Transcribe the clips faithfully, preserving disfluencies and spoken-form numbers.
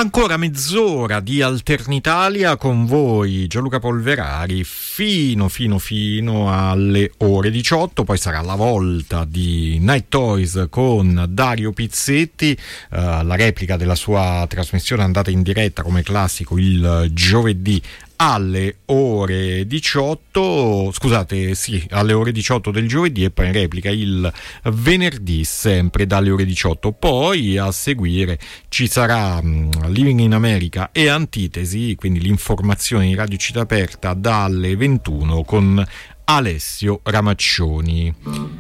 Ancora mezz'ora di Alternitalia con voi, Gianluca Polverari, fino fino fino alle ore diciotto. Poi sarà la volta di Night Toys con Dario Pizzetti, eh, la replica della sua trasmissione andata in diretta come classico il giovedì alle ore diciotto, scusate, sì, alle ore diciotto del giovedì, e poi in replica il venerdì sempre dalle ore diciotto. Poi a seguire ci sarà um, Living in America e Antitesi, quindi l'informazione in Radio Città Aperta dalle ventuno con Alessio Ramaccioni.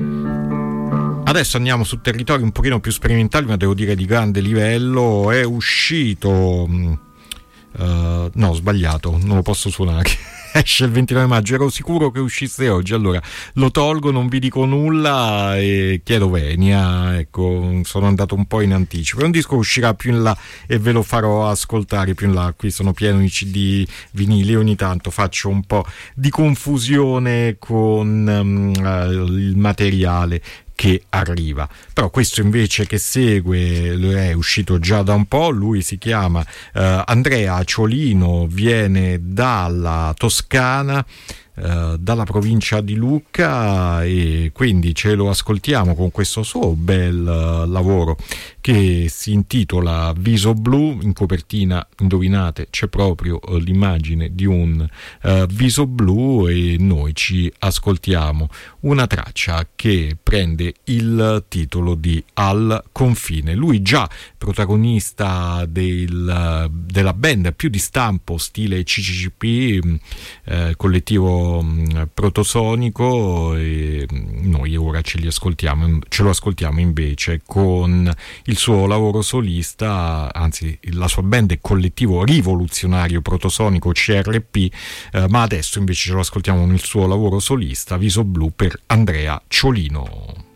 Adesso andiamo su territori un pochino più sperimentali, ma devo dire di grande livello. È uscito... Um, Uh, no, ho sbagliato, non lo posso suonare. Esce il ventinove maggio, ero sicuro che uscisse oggi, allora lo tolgo, non vi dico nulla e chiedo venia. Ecco, sono andato un po' in anticipo. È un disco che uscirà più in là e ve lo farò ascoltare più in là. Qui sono pieno di C D vinili, ogni tanto faccio un po' di confusione con um, uh, il materiale che arriva. Però questo invece che segue è uscito già da un po'. Lui si chiama eh, Andrea Ciolino, viene dalla Toscana, eh, dalla provincia di Lucca, e quindi ce lo ascoltiamo con questo suo bel uh, lavoro che si intitola Viso Blu. In copertina, indovinate, c'è proprio uh, l'immagine di un uh, viso blu, e noi ci ascoltiamo una traccia che prende il titolo di Al confine. Lui già protagonista del, della band più di stampo stile C C C P, eh, collettivo mh, protosonico, e noi ora ce li ascoltiamo, ce lo ascoltiamo invece con il suo lavoro solista, anzi la sua band è Collettivo Rivoluzionario Protosonico C R P, eh, ma adesso invece ce lo ascoltiamo con il suo lavoro solista Viso Blu per Andrea Ciolino.